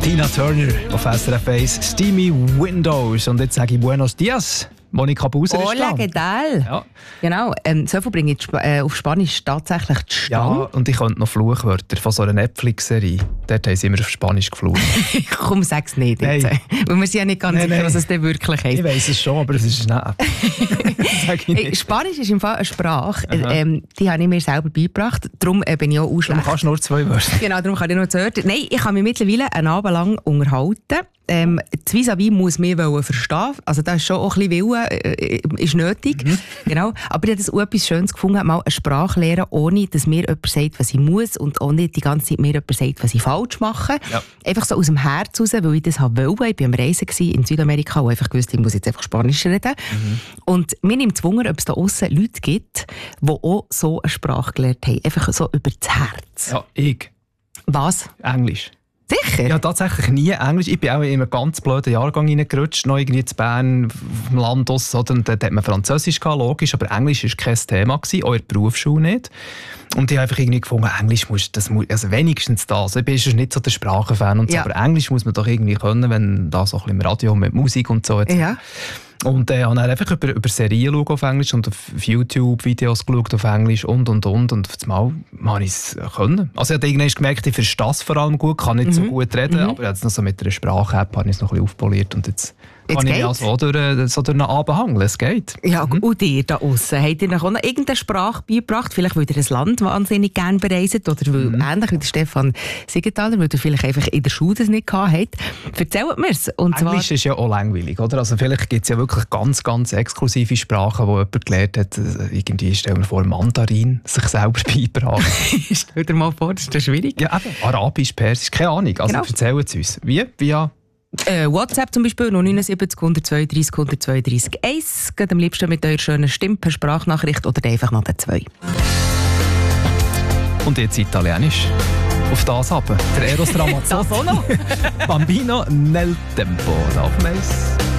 Tina Turner auf SRF 1, Steamy Windows. Und jetzt sage ich Buenos Dias, Monika Buser ist Hola, da. ¿qué tal? Ja. Genau, so viel bringe ich auf Spanisch tatsächlich zustande. Ja, und ich könnte noch Fluchwörter von so einer Netflix-Serie. Dort haben sie immer auf Spanisch geflucht. Komm, sag's nicht jetzt. Nein. Weil wir sind ja nicht ganz sicher, was es denn wirklich heisst. Ich weiss es schon, aber es ist nicht. Sag ich nicht. Spanisch ist im Fall eine Sprache, die habe ich mir selber beigebracht. Darum bin ich auch Du schlecht. kannst nur 2 Wörter. Genau, darum kann ich noch 2 Wörter. Nein, ich kann mich mittlerweile einen Abend lang unterhalten. Das Vis-à-vis muss mich verstehen. Also da ist schon auch ein bisschen Wille ist nötig. Genau. Aber ich habe das auch etwas Schönes gefunden, mal eine Sprache lernen, ohne dass mir jemand sagt, was ich muss und auch nicht die ganze Zeit mir jemand sagt, was ich falsch mache. Ja. Einfach so aus dem Herz raus, weil ich das wollte. Ich war am Reisen in Südamerika, wo ich einfach gewusst, ich muss jetzt einfach Spanisch reden. Und mir nimmt es Wunder, ob es da aussen Leute gibt, die auch so eine Sprache gelernt haben. Einfach so über das Herz. Ja, ich. Was? Englisch. Sicher? Ja, tatsächlich nie Englisch. Ich bin auch in einen ganz blöden Jahrgang reingerutscht, noch irgendwie zu Bern, im Land aus, oder? Und dort hat man Französisch gehabt, logisch, aber Englisch war kein Thema gewesen, auch in der Berufsschule nicht. Und ich habe einfach irgendwie gefunden, Englisch muss, also wenigstens das. Ich bin schon nicht so der Sprachenfan und so, aber Englisch muss man doch irgendwie können, wenn da so ein bisschen im Radio mit Musik und so. Ja. Und habe dann einfach über Serien geschaut auf Englisch und auf YouTube-Videos geschaut auf Englisch und. Und auf das Mal habe ich es können. Also ich habe irgendwann gemerkt, ich verstehe das vor allem gut, kann nicht so gut reden, aber jetzt noch so mit einer Sprache-App habe ich es noch ein bisschen aufpoliert und jetzt kann ich mich also durch einen Abend hangeln. Es geht. Ja, und ihr da aussen, habt ihr noch irgendeine Sprache beigebracht? Vielleicht, weil ihr ein Land wahnsinnig gerne bereist oder weil, ähnlich wie der Stefan Siegenthaler, weil ihr vielleicht einfach in der Schule das nicht gehabt habt. Erzählt mir es. Englisch ist ja auch langweilig, oder? Also vielleicht gibt es ja wirklich ganz, ganz exklusive Sprachen, die jemand gelernt hat. Irgendwie, stell mir vor, Mandarin sich selber beibracht. Stell dir mal vor, das ist schwierig. Ja, eben. Arabisch, Persisch, keine Ahnung. Also erzählen Sie uns. Wie? Via WhatsApp zum Beispiel, 079 132 132 1. Geht am liebsten mit eurer schönen Stimme per Sprachnachricht oder einfach noch den 2. Und jetzt Italienisch. Auf das aber. Der Eros Ramazzotti. Das auch noch. Bambino nel tempo. Auf Mais.